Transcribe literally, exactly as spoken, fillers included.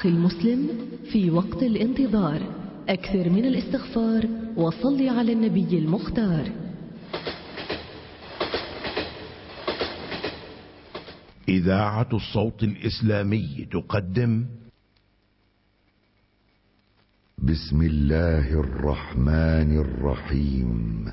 أخي المسلم، في وقت الانتظار أكثر من الاستغفار وصل على النبي المختار. إذاعة الصوت الإسلامي تقدم بسم الله الرحمن الرحيم.